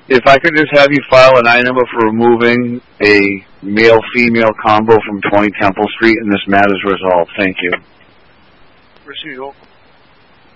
If I could just have you file an I number for removing a male-female combo from 20 Temple Street, and this matter's resolved. Thank you. Proceed, Oak.